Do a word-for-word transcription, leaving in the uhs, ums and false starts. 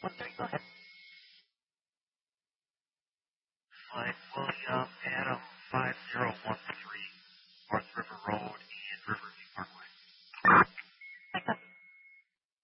One three, go ahead. Flight William Adam five zero one